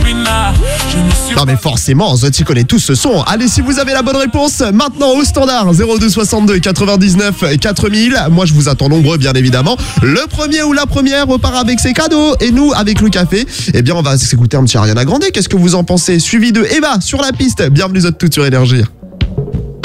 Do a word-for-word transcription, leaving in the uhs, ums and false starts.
Non mais forcément, Zotti connaît tous ce son. Allez, si vous avez la bonne réponse, maintenant au standard zéro deux soixante-deux quatre-vingt-dix-neuf quatre mille. Moi je vous attends nombreux bien évidemment. Le premier ou la première repart avec ses cadeaux. Et nous, avec le café, eh bien on va s'écouter un petit Ariana Grande. Qu'est-ce que vous en pensez? Suivi de Eva sur la piste. Bienvenue Zotti tout sur Énergie.